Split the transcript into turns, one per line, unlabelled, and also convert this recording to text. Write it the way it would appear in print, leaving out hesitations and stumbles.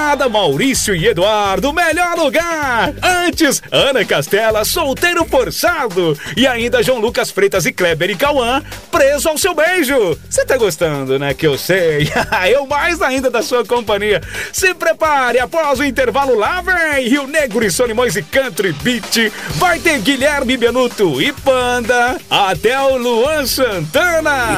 Bancada Maurício e Eduardo, melhor lugar. Antes, Ana Castela, solteiro forçado. E ainda João Lucas Freitas e Kleber e Cauã, preso ao seu beijo. Você tá gostando, né? Que eu sei. Eu mais ainda da sua companhia. Se prepare, após o intervalo lá vem Rio Negro e Solimões e Country Beat. Vai ter Guilherme Benuto e Panda. Até o Luan Santana.